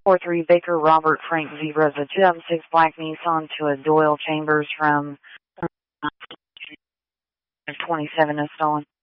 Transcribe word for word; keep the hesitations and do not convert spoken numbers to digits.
four three Baker Robert Frank Zebra, the two thousand six black Nissan to a Doyle Chambers from twenty-seven is stolen.